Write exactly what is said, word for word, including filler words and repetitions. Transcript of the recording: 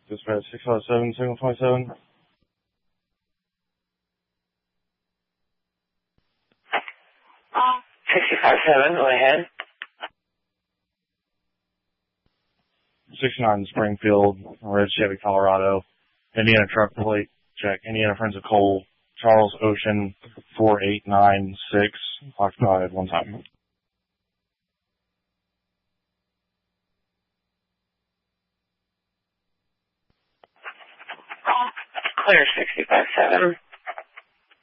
Dispatch six five seven, signal twenty-seven. sixty-five seven, go ahead. sixty-nine Springfield, Red Chevy, Colorado. Indiana truck plate check. Indiana Friends of Coal, Charles Ocean, four eight nine six. Occupied one time. Clear sixty-five seven.